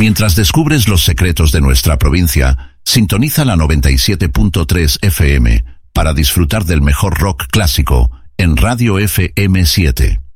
Mientras descubres los secretos de nuestra provincia, sintoniza la 97.3 FM para disfrutar del mejor rock clásico en Radio FM 7.